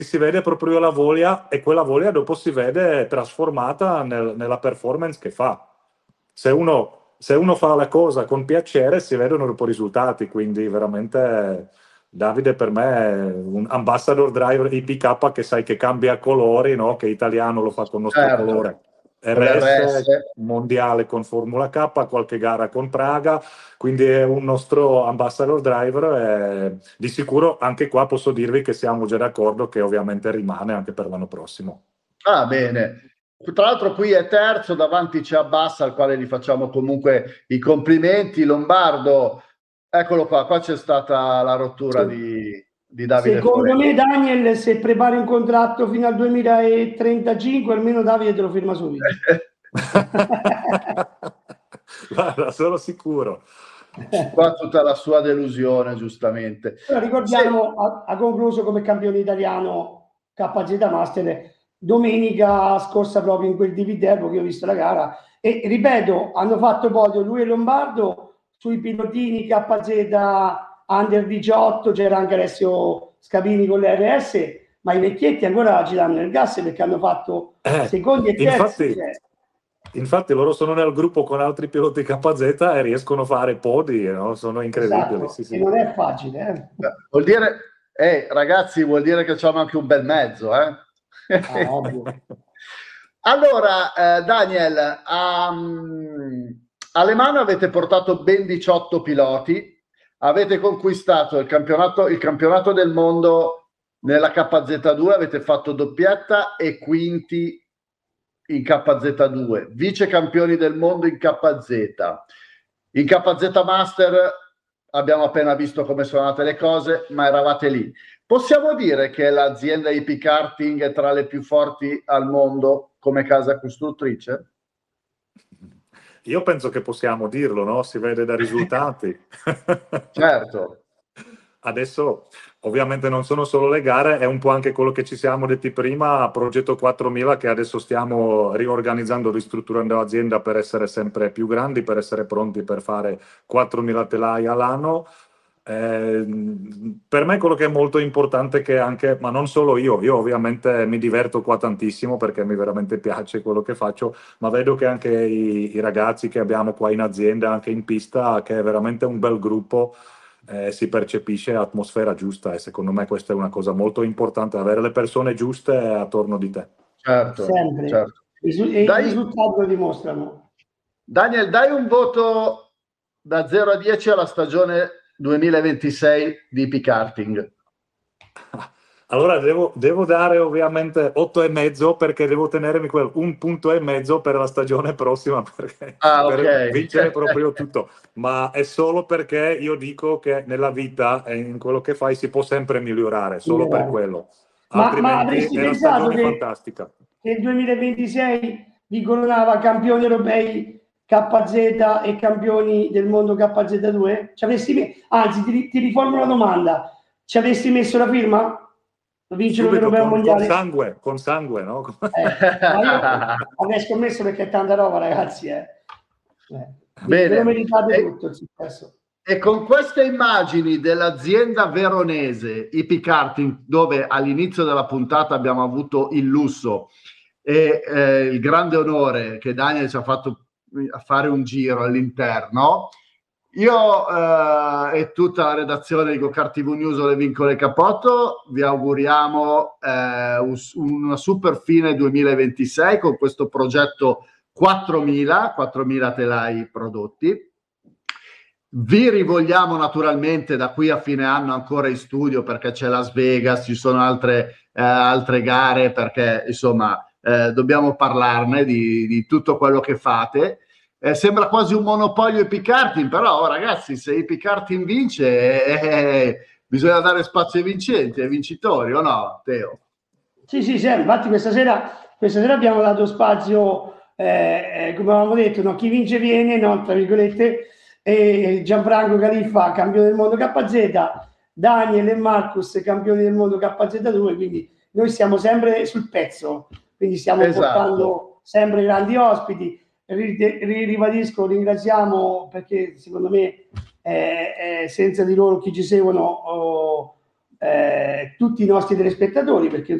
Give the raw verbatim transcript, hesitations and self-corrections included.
si vede proprio la voglia, e quella voglia dopo si vede trasformata nel, nella performance che fa. Se uno, se uno fa la cosa con piacere si vedono dopo i risultati, quindi veramente Davide per me è un ambassador driver I P K che sai che cambia colori, no? Che italiano lo fa con il nostro Certo, colore. con l'R S. R S mondiale con Formula K, qualche gara con Praga, quindi è un nostro ambassador driver e di sicuro anche qua posso dirvi che siamo già d'accordo che ovviamente rimane anche per l'anno prossimo. Ah, bene. Tra l'altro qui è terzo, davanti c'è Abbas al quale gli facciamo comunque i complimenti. Lombardo, eccolo qua, qua c'è stata la rottura Sì. di, di Davide Secondo Forelli. me Daniel, se prepari un contratto fino al duemilatrentacinque, almeno Davide te lo firma subito. Guarda, sono sicuro. Qua tutta la sua delusione, giustamente. Però ricordiamo, ha, ha concluso come campione italiano K Z Master domenica scorsa proprio in quel di Viterbo che ho visto la gara, e ripeto, hanno fatto podio lui e Lombardo sui pilotini K Z Under diciotto, c'era anche Alessio Scapini con l'R S, ma i vecchietti ancora ci danno il gas perché hanno fatto Eh, secondi e terzi. infatti, Cioè. infatti loro sono nel gruppo con altri piloti K Z e riescono a fare podi, no? Sono incredibili. Esatto, Sì, sì. e non è facile. Eh. Vuol dire, eh, ragazzi, vuol dire che c'hanno anche un bel mezzo, eh? Ah, ovvio. Allora, eh, Daniel, um, alle mani avete portato ben diciotto piloti, avete conquistato il campionato, il campionato del mondo nella K Z due, avete fatto doppietta e quinti in K Z due, vice campioni del mondo in K Z. In K Z Master abbiamo appena visto come sono andate le cose, ma eravate lì. Possiamo dire che l'azienda I P Karting è tra le più forti al mondo come casa costruttrice? Io penso che possiamo dirlo, no? Si vede dai risultati. Certo. Adesso ovviamente non sono solo le gare, è un po' anche quello che ci siamo detti prima, Progetto quattromila, che adesso stiamo riorganizzando, ristrutturando l'azienda per essere sempre più grandi, per essere pronti per fare quattromila telai all'anno. Eh, per me quello che è molto importante è che anche, ma non solo io, io ovviamente mi diverto qua tantissimo perché mi veramente piace quello che faccio, ma vedo che anche i, i ragazzi che abbiamo qua in azienda, anche in pista, che è veramente un bel gruppo, eh, si percepisce atmosfera giusta, e secondo me questa è una cosa molto importante, avere le persone giuste attorno di te. Certo, sempre. certo. E Dai, i risultati lo dimostrano. Daniel, dai un voto da zero a dieci alla stagione duemilaventisei di I P Karting. Allora devo, devo dare ovviamente otto e mezzo perché devo tenermi quel un punto e mezzo per la stagione prossima perché, Ah, per okay. vincere proprio tutto, ma è solo perché io dico che nella vita e in quello che fai si può sempre migliorare, solo per quello, Ma, ma altrimenti avresti è una pensato stagione che, fantastica. che il duemilaventisei vi coronava campioni europei K Z e campioni del mondo K Z due? Ci avresti, anzi ti, ti riformulo la domanda, ci avresti messo la firma? Vincere l'Europeo con, con mondiale? sangue, con sangue, no? Eh, ma io avrei scommesso perché è tanta roba, ragazzi. Eh. Eh. Ve lo Bene. meritate E, tutto il successo. e con queste immagini dell'azienda veronese I P Karting, dove all'inizio della puntata abbiamo avuto il lusso e eh, il grande onore che Daniel ci ha fatto a fare un giro all'interno, io eh, e tutta la redazione di GoKart T V News Le Vincole Capotto vi auguriamo eh, un, una super fine duemilaventisei con questo progetto quattromila telai prodotti. Vi rivogliamo naturalmente da qui a fine anno ancora in studio perché c'è Las Vegas, ci sono altre, eh, altre gare, perché insomma eh, dobbiamo parlarne di, di tutto quello che fate. Eh, sembra quasi un monopolio I P Karting, però oh, ragazzi, se I P Karting vince eh, eh, bisogna dare spazio ai vincenti, ai vincitori, o no, Teo? Sì, sì, sì, infatti questa sera, questa sera abbiamo dato spazio, eh, come avevamo detto, no? Chi vince viene, no? Tra virgolette, e Gianfranco Califfa, campione del mondo K Z, Daniel e Marcus, campioni del mondo K Z due, quindi noi siamo sempre sul pezzo, quindi stiamo Esatto. portando sempre grandi ospiti. Ribadisco, ringraziamo perché secondo me eh, eh, senza di loro chi ci seguono oh, eh, tutti i nostri telespettatori, perché